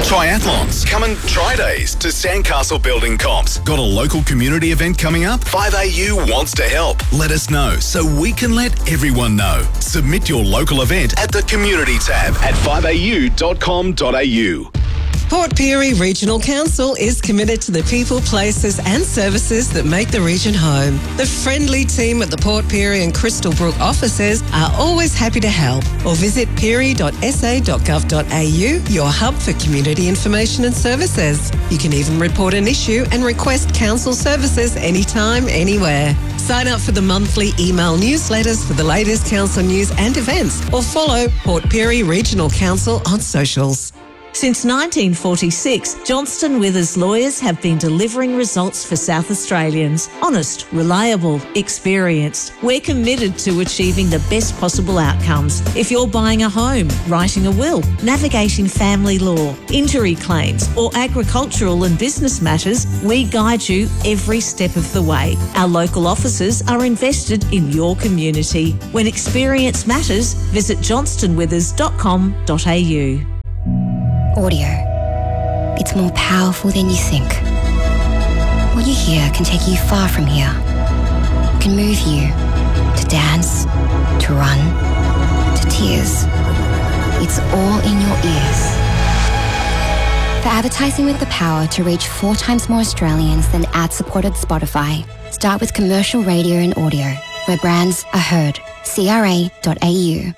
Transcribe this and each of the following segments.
Triathlons, come and try days to Sandcastle Building Comps. Got a local community event coming up? 5AU wants to help. Let us know so we can let everyone know. Submit your local event at the Community tab at 5au.com.au. Port Pirie Regional Council is committed to the people, places and services that make the region home. The friendly team at the Port Pirie and Crystal Brook offices are always happy to help. Or visit pirie.sa.gov.au, your hub for community information and services. You can even report an issue and request council services anytime, anywhere. Sign up for the monthly email newsletters for the latest council news and events, or follow Port Pirie Regional Council on socials. Since 1946, Johnston Withers lawyers have been delivering results for South Australians. Honest, reliable, experienced. We're committed to achieving the best possible outcomes. If you're buying a home, writing a will, navigating family law, injury claims, or agricultural and business matters, we guide you every step of the way. Our local offices are invested in your community. When experience matters, visit johnstonwithers.com.au. Audio. It's more powerful than you think. What you hear can take you far from here. It can move you to dance, to run, to tears. It's all in your ears. For advertising with the power to reach 4 times more Australians than ad-supported Spotify, start with commercial radio and audio, where brands are heard. CRA.au.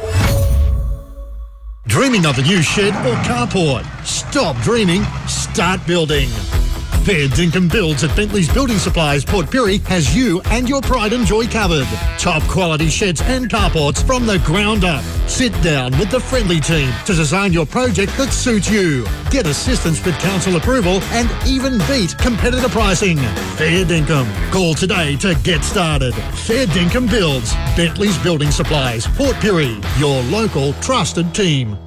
Dreaming of a new shed or carport? Stop dreaming, start building. Fair Dinkum Builds at Bentley's Building Supplies, Port Pirie has you and your pride and joy covered. Top quality sheds and carports from the ground up. Sit down with the friendly team to design your project that suits you. Get assistance with council approval and even beat competitor pricing. Fair Dinkum. Call today to get started. Fair Dinkum Builds, Bentley's Building Supplies, Port Pirie, your local trusted team.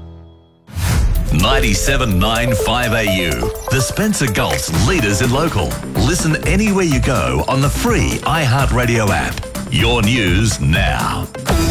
97.9 5AU, the Spencer Gulf's leaders in local. Listen anywhere you go on the free iHeartRadio app. Your news now.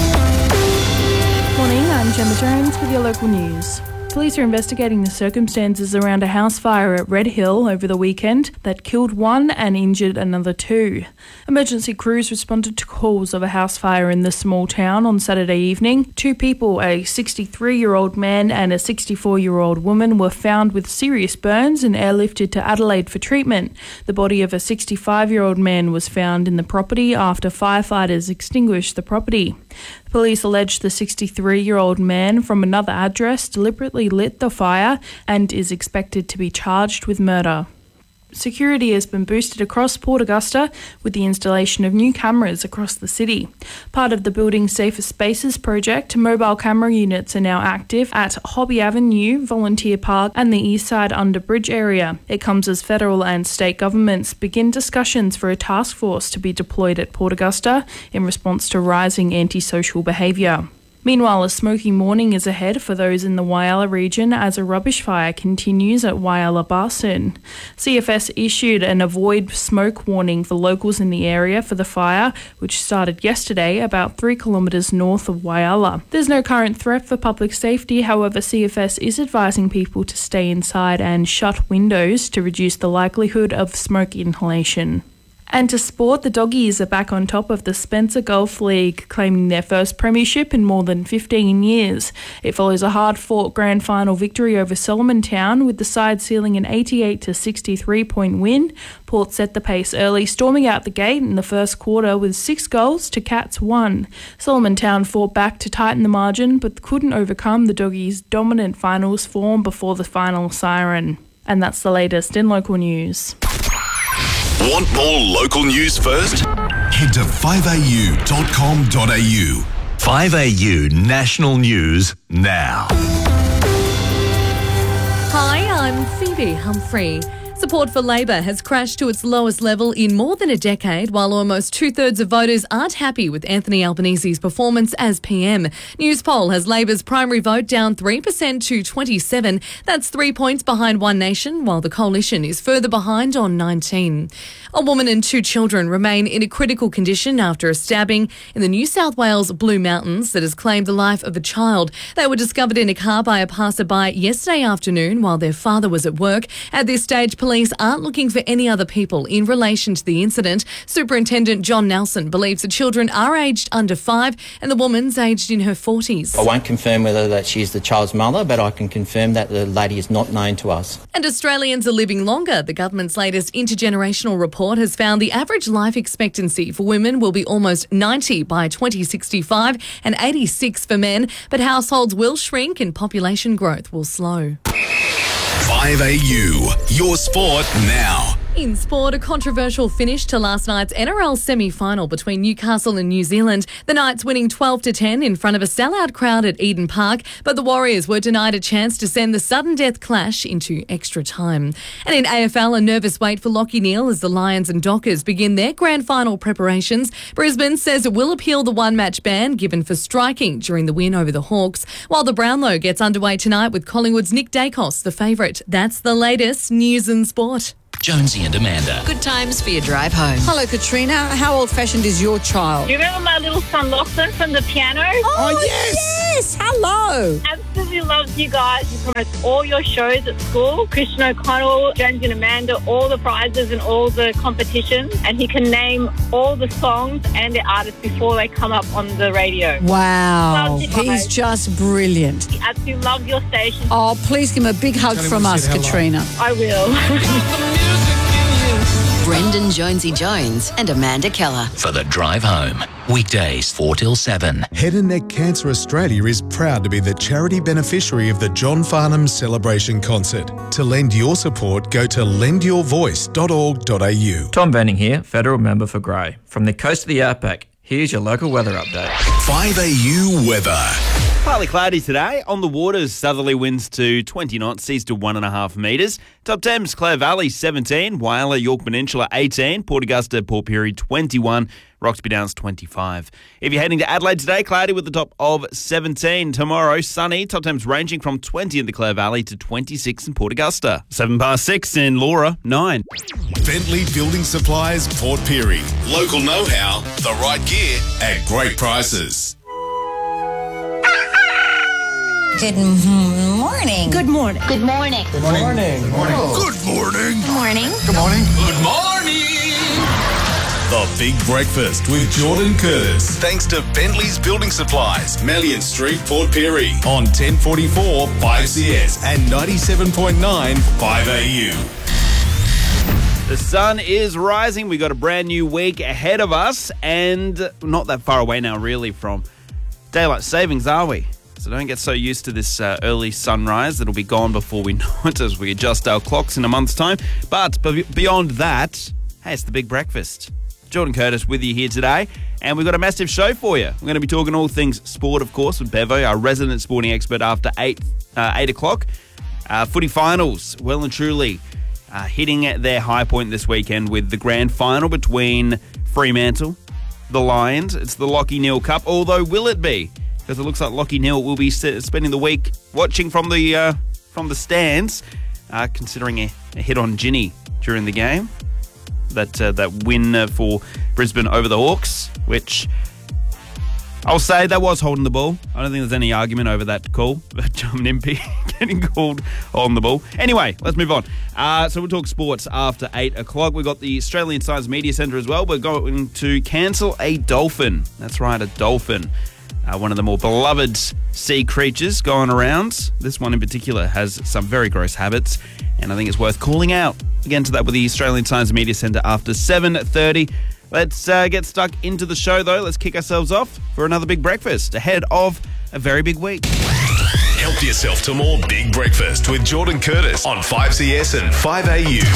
Morning, I'm Gemma Jones with your local news. Police are investigating the circumstances around a house fire at Red Hill over the weekend that killed 1 and injured another 2. Emergency crews responded to calls of a house fire in the small town on Saturday evening. 2 people, a 63-year-old man and a 64-year-old woman, were found with serious burns and airlifted to Adelaide for treatment. The body of a 65-year-old man was found in the property after firefighters extinguished the property. Police allege the 63-year-old man from another address deliberately lit the fire and is expected to be charged with murder. Security has been boosted across Port Augusta with the installation of new cameras across the city. Part of the Building Safer Spaces project, mobile camera units are now active at Hobby Avenue, Volunteer Park and the Eastside Underbridge area. It comes as federal and state governments begin discussions for a task force to be deployed at Port Augusta in response to rising antisocial behaviour. Meanwhile, a smoky morning is ahead for those in the Whyalla region as a rubbish fire continues at Whyalla Barson. CFS issued an avoid smoke warning for locals in the area for the fire, which started yesterday about 3 kilometres north of Whyalla. There's no current threat for public safety, however CFS is advising people to stay inside and shut windows to reduce the likelihood of smoke inhalation. And to sport, the Doggies are back on top of the Spencer Gulf League, claiming their first premiership in more than 15 years. It follows a hard-fought grand final victory over Solomon Town, with the side sealing an 88-63-point win. Port set the pace early, storming out the gate in the first quarter with 6 goals to Cats 1. Solomon Town fought back to tighten the margin, but couldn't overcome the Doggies' dominant finals form before the final siren. And that's the latest in local news. Want more local news first? Head to 5au.com.au. 5AU National News now. Hi, I'm Phoebe Humphrey. Support for Labor has crashed to its lowest level in more than a decade, while almost 2/3 of voters aren't happy with Anthony Albanese's performance as PM. Newspoll has Labor's primary vote down 3% to 27. That's 3 points behind One Nation, while the coalition is further behind on 19. A woman and 2 children remain in a critical condition after a stabbing in the New South Wales Blue Mountains that has claimed the life of a child. They were discovered in a car by a passerby yesterday afternoon while their father was at work. At this stage, police aren't looking for any other people in relation to the incident. Superintendent John Nelson believes the children are aged under 5 and the woman's aged in her 40s. I won't confirm whether that she's the child's mother, but I can confirm that the lady is not known to us. And Australians are living longer. The government's latest intergenerational report has found the average life expectancy for women will be almost 90 by 2065 and 86 for men, but households will shrink and population growth will slow. 5AU, your sport now. In sport, a controversial finish to last night's NRL semi-final between Newcastle and New Zealand. The Knights winning 12-10 in front of a sellout crowd at Eden Park, but the Warriors were denied a chance to send the sudden death clash into extra time. And in AFL, a nervous wait for Lachie Neale as the Lions and Dockers begin their grand final preparations. Brisbane says it will appeal the one-match ban given for striking during the win over the Hawks, while the Brownlow gets underway tonight with Collingwood's Nick Dacos, the favourite. That's the latest news and sport. Jonesy and Amanda. Good times for your drive home. Hello, Katrina. How old-fashioned is your child? Do you remember my little son Lachlan from the piano? Oh, yes! Hello! Absolutely loves you guys. He promotes all your shows at school. Christian O'Connell, Jonesy and Amanda, all the prizes and all the competitions. And he can name all the songs and the artists before they come up on the radio. Wow. He's just brilliant. He absolutely loves your station. Oh, please give him a big hug from us, Katrina. I will. Brendan Jonesy Jones and Amanda Keller. For the drive home. Weekdays 4 till 7. Head and Neck Cancer Australia is proud to be the charity beneficiary of the John Farnham Celebration Concert. To lend your support, go to lendyourvoice.org.au. Tom Venning here, Federal Member for Grey. From the coast to the outback, here's your local weather update. 5AU weather. Partly cloudy today. On the waters, southerly winds to 20 knots, seas to 1.5 metres. Top Thames, Clare Valley 17, Whyalla, York Peninsula 18, Port Augusta, Port Pirie 21, Roxby Downs 25. If you're heading to Adelaide today, cloudy with the top of 17. Tomorrow, sunny, top temps ranging from 20 in the Clare Valley to 26 in Port Augusta. 6:07 in Laura, 9. Bentley Building Supplies, Port Pirie. Local know-how, the right gear at great prices. Good morning. Good morning. Good morning. Good morning. Good morning. Good morning. Good morning. Good morning. Good morning. The Big Breakfast with Jordan Curtis. Thanks to Bentley's Building Supplies, Melian Street, Port Pirie. On 1044 5CS and 97.9 5AU. The sun is rising. We got a brand new week ahead of us and not that far away now really from daylight savings, are we? So don't get so used to this early sunrise. It'll be gone before we know it as we adjust our clocks in a month's time. But beyond that, hey, it's the Big Breakfast. Jordan Curtis with you here today. And we've got a massive show for you. We're going to be talking all things sport, of course, with Bevo, our resident sporting expert after 8 o'clock. Footy finals, well and truly hitting their high point this weekend with the grand final between Fremantle, the Lions. It's the Lachie Neale Cup, although will it be? Because it looks like Lachie Neale will be spending the week watching from the stands, considering a hit on Ginny during the game. That win for Brisbane over the Hawks, which I'll say that was holding the ball. I don't think there's any argument over that call. Nimpi getting called on the ball. Anyway, let's move on. So we'll talk sports after 8 o'clock. We've got the Australian Science Media Centre as well. We're going to cancel a dolphin. That's right, a dolphin. One of the more beloved sea creatures going around. This one in particular has some very gross habits, and I think it's worth calling out. Again to that with the Australian Science Media Centre after 7:30. Let's get stuck into the show, though. Let's kick ourselves off for another Big Breakfast ahead of a very big week. Help yourself to more Big Breakfast with Jordan Curtis on 5CS and 5AU.